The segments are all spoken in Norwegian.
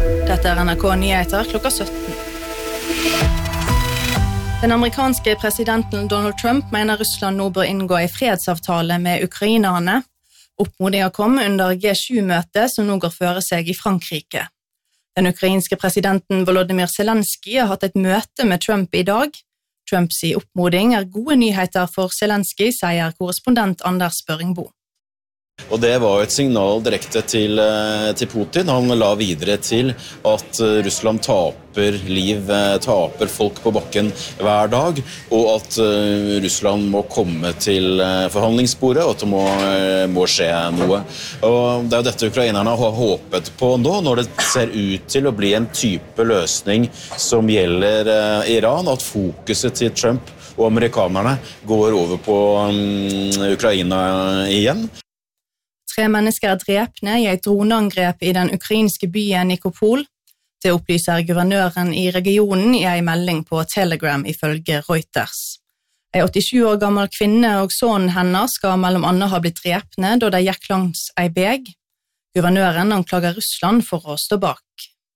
Dette NRK Nyheter klokka 17. Den amerikanske presidenten Donald Trump mener Russland nå bør inngå en fredsavtale med ukrainerne. Oppmodingen kom under G7-møtet som nå går føre seg i Frankrike. Den ukrainske presidenten Volodymyr Zelensky har hatt et møte med Trump i dag. Trumps oppmoding gode nyheter for Zelensky, sier korrespondent Anders Børringbo. Og det var et signal direkte til Putin. Han la videre til at Russland taper liv, taper folk på bakken hver dag, og at Russland må komme til forhandlingsbordet, og at det må skje noe. Og det dette ukrainerne har håpet på nå, når det ser ut til å bli en type løsning som gjelder Iran, at fokuset til Trump og amerikanerne går over på Ukraina igjen. 3 mennesker drepne i et droneangrep i den ukrainske byen Nikopol. Det opplyser guvernøren i regionen i en melding på Telegram ifølge Reuters. En 87 år gammel kvinne og sønnen hennes skal mellom andre ha blitt drepne da de gikk langs en beg. Guvernøren anklager Russland for å stå bak.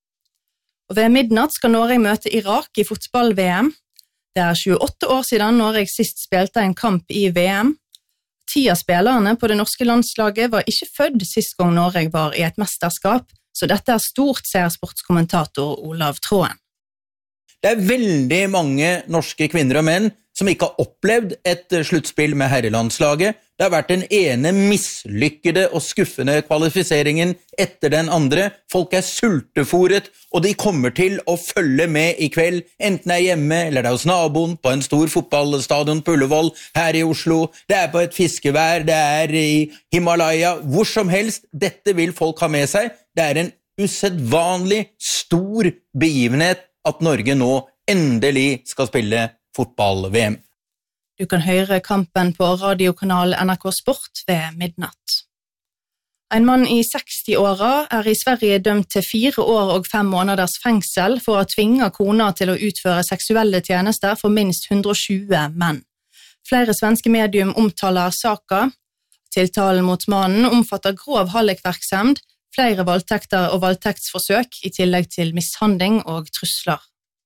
Og ved midnatt skal Norge møte Irak i fotball-VM. Det 28 år siden Norge sist spilte en kamp i VM. 10 av spillerne på det norske landslaget var ikke født sist gang Norge var i et mesterskap, så dette stort, sier sportskommentator Olav Tråen. Det veldig mange norske kvinner og menn som ikke har opplevd et sluttspill med herrelandslaget. Det har vært den ene mislykkede og skuffende kvalifiseringen etter den andre. Folk sulteforet, og de kommer til å følge med i kveld, enten hjemme eller hos naboen, på en stor fotballstadion på Ullevål, her i Oslo, det på et fiskevær, det i Himalaya, hvor som helst. Dette vil folk ha med seg. Det en usedvanlig stor begivenhet at Norge nå endelig skal spille fotball-VM. Du kan høre kampen på radiokanal NRK Sport ved midnatt. En mann i 60-åra i Sverige dømt til 4 år og 5 måneders fengsel for å tvinge kona til å utføre seksuelle tjenester for minst 120 menn. Flere svenske medium omtaler saka. Tiltalen mot mannen omfatter grov hallikvirksomhet, flere voldtekter og voldtektsforsøk i tillegg til mishandling og trusler.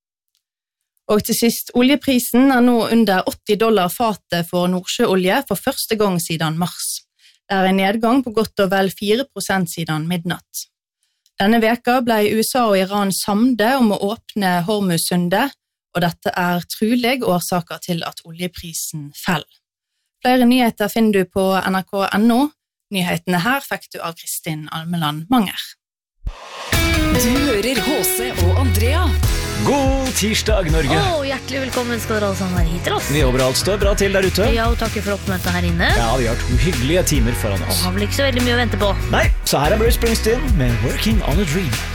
Og til sist, oljeprisen nå under $80 fatet for nordsjøolje for første gang siden mars. Det en nedgang på godt og vel 4% siden midnatt. Denne veka ble USA og Iran samde om å åpne Hormuzsundet, og dette trolig årsaker til at oljeprisen fell. Flere nyheter finner du på nrk.no. Nyhetene her fikk du av Kristin Almeland Manger. Du hører H.C. og Andrea. God tirsdag, Norge! Hjertelig velkommen skal dere alle sammen være hit til oss. Vi håper alt står bra til der ute. Ja, og takker for oppmøtet her inne. Ja, vi har 2 hyggelige timer foran oss. Og har vel ikke så veldig mye å vente på. Nei, så her Bruce Springsteen med Working on a Dream.